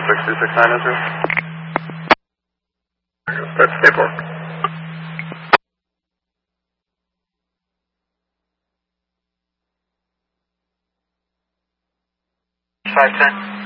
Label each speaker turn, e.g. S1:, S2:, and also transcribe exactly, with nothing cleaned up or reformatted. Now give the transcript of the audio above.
S1: six two six nine is That's stable. five ten.